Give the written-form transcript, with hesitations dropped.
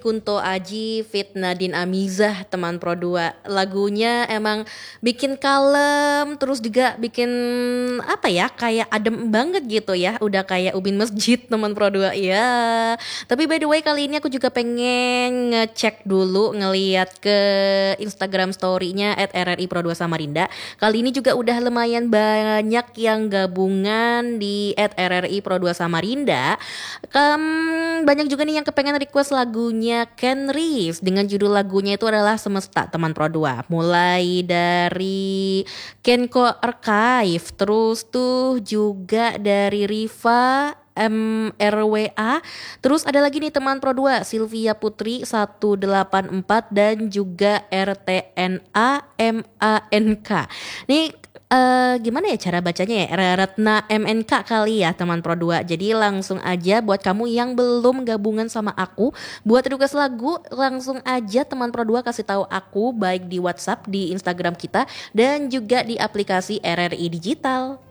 Kunto Aji feat. Nadine Amizah teman Pro 2. Lagunya emang bikin kalem, terus juga bikin apa ya, kayak adem banget gitu ya. Udah kayak ubin masjid teman Pro 2 ya. Tapi by the way kali ini aku juga pengen ngecek dulu, ngeliat ke Instagram story-nya @RRI Pro 2 Samarinda. Kali ini juga udah lumayan banyak yang gabungan di @RRI Pro 2 Samarinda. Banyak juga nih yang kepengen request lagunya Ken Reeves dengan judul lagunya itu adalah Semesta teman Pro 2. Mulai dari Kenko Archive, terus tuh juga dari Riva MRWA. Terus ada lagi nih teman Pro 2 Sylvia Putri 184 dan juga RTNA MANK. Nih gimana ya cara bacanya ya? Ratna MNK kali ya teman Pro 2. Jadi langsung aja buat kamu yang belum gabungan sama aku buat request lagu, langsung aja teman Pro 2 kasih tahu aku baik di WhatsApp, di Instagram kita dan juga di aplikasi RRI Digital.